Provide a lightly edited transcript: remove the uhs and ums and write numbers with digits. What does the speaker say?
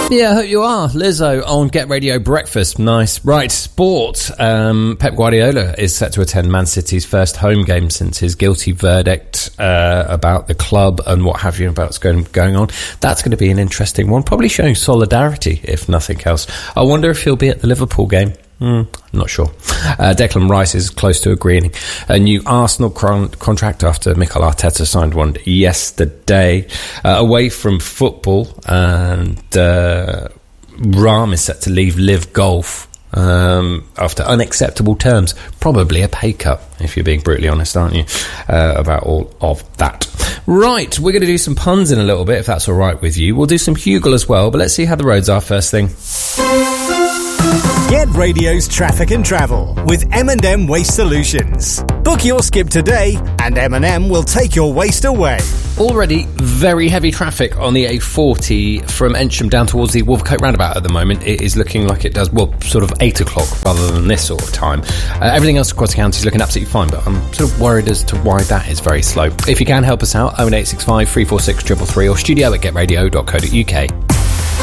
Yeah, I hope you are. Lizzo on Get Radio Breakfast. Nice. Right, sport. Pep Guardiola is set to attend Man City's first home game since his guilty verdict about the club and what have you, about what's going on. That's going to be an interesting one. Probably showing solidarity, if nothing else. I wonder if he'll be at the Liverpool game. Not sure. Declan Rice is close to agreeing a new Arsenal contract after Mikel Arteta signed one yesterday. Away from football, and Rahm is set to leave Live Golf after unacceptable terms. Probably a pay cut, if you're being brutally honest, aren't you, about all of that. Right, we're going to do some puns in a little bit, if that's all right with you. We'll do some Hugel as well, but let's see how the roads are first thing. Get Radio's traffic and travel with M&M Waste Solutions. Book your skip today and M&M will take your waste away. Already very heavy traffic on the A40 from Ensham down towards the Wolvercote roundabout at the moment. It is looking like it does, well, sort of 8 o'clock rather than this sort of time. Everything else across the county is looking absolutely fine, but I'm sort of worried as to why that is very slow. If you can help us out, 01865 346 333 or studio@getradio.co.uk.